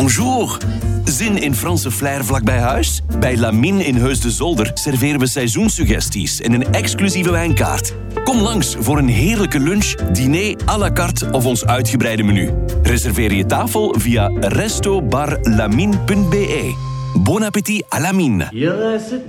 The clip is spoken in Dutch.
Bonjour. Zin in Franse flair vlakbij huis? Bij Lamine in Heus de Zolder serveren we seizoenssuggesties en een exclusieve wijnkaart. Kom langs voor een heerlijke lunch, diner à la carte of ons uitgebreide menu. Reserveer je tafel via restobarlamine.be. Bon appétit à Lamine.